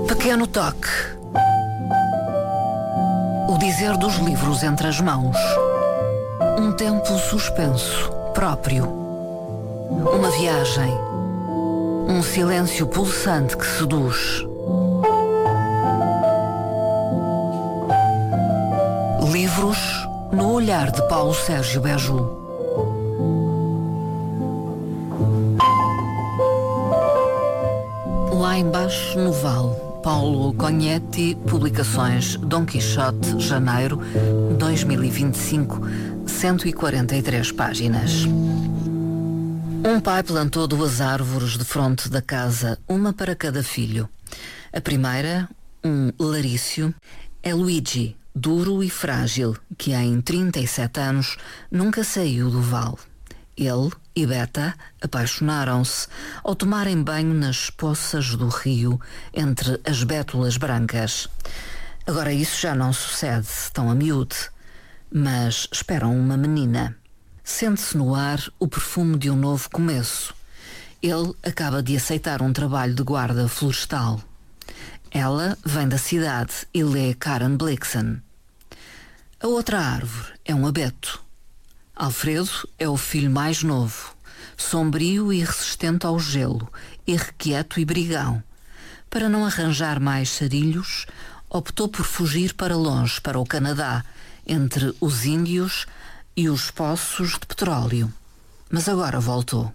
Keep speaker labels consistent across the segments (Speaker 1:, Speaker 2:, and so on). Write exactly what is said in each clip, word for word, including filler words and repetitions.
Speaker 1: Pequeno toque. O dizer dos livros entre as mãos. Um tempo suspenso, próprio. Uma viagem. Um silêncio pulsante que seduz. Livros no olhar de Paulo Sérgio Beju. Lá embaixo no vale, Paulo Cognetti, publicações Dom Quixote, janeiro dois mil e vinte e cinco, cento e quarenta e três páginas. Um pai plantou duas árvores de fronte da casa, uma para cada filho. A primeira, um larício, é Luigi, duro e frágil, que em trinta e sete anos nunca saiu do vale. Ele e Beta apaixonaram-se ao tomarem banho nas poças do rio entre as bétulas brancas. Agora isso já não sucede tão a miúde, mas esperam uma menina. Sente-se no ar o perfume de um novo começo. Ele acaba de aceitar um trabalho de guarda florestal. Ela vem da cidade e lê Karen Blixen. A outra árvore é um abeto. Alfredo é o filho mais novo, sombrio e resistente ao gelo, irrequieto e brigão. Para não arranjar mais sarilhos, optou por fugir para longe, para o Canadá, entre os índios e os poços de petróleo. Mas agora voltou.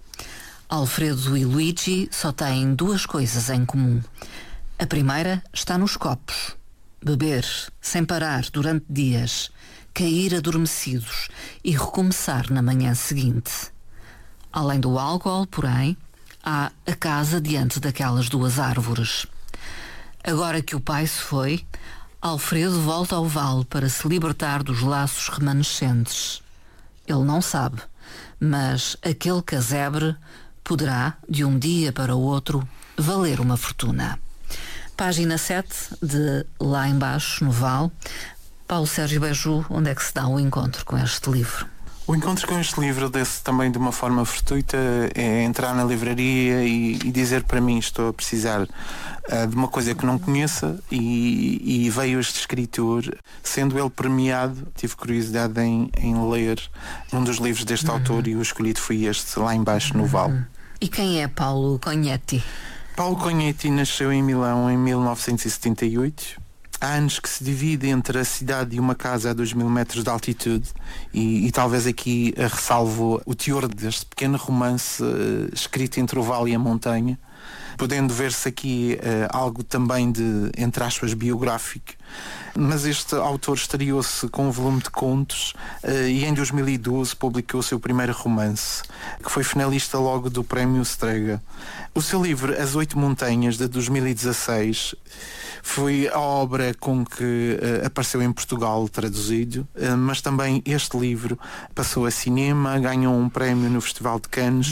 Speaker 1: Alfredo e Luigi só têm duas coisas em comum. A primeira está nos copos. Beber, sem parar, durante dias, cair adormecidos e recomeçar na manhã seguinte. Além do álcool, porém, há a casa diante daquelas duas árvores. Agora que o pai se foi, Alfredo volta ao vale para se libertar dos laços remanescentes. Ele não sabe, mas aquele casebre poderá, de um dia para o outro, valer uma fortuna. Página sete de Lá Embaixo, no Vale. Paulo Sérgio Beju, onde é que se dá o encontro com este livro?
Speaker 2: O encontro com este livro desse também de uma forma fortuita é entrar na livraria e, e dizer para mim estou a precisar uh, de uma coisa que não conheça e, e veio este escritor, sendo ele premiado, tive curiosidade em, em ler um dos livros deste uhum. autor e o escolhido foi este, Lá Embaixo no Vale. Uhum.
Speaker 1: E quem é Paulo Cognetti?
Speaker 2: Paulo Cognetti nasceu em Milão em mil novecentos e setenta e oito. Há anos que se divide entre a cidade e uma casa a dois mil metros de altitude e, e talvez aqui a ressalvo o teor deste pequeno romance uh, escrito entre o vale e a montanha, podendo ver-se aqui uh, algo também de, entre aspas, biográfico. Mas este autor estreou-se com um volume de contos uh, e em dois mil e doze publicou o seu primeiro romance, que foi finalista logo do Prémio Strega. O seu livro As Oito Montanhas, de dois mil e dezasseis, foi a obra com que uh, apareceu em Portugal traduzido, uh, mas também este livro passou a cinema, ganhou um prémio no Festival de Cannes